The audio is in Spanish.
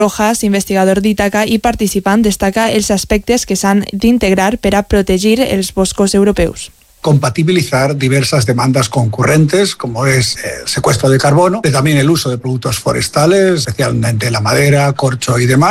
Rojas, investigador d'Ítaca i participant, destaca els aspectes que s'han d'integrar per a protegir els boscos europeus. Compatibilizar diversas demandas concurrentes, como es el secuestro de carbono, pero también el uso de productos forestales, especialmente la madera, corcho y demás.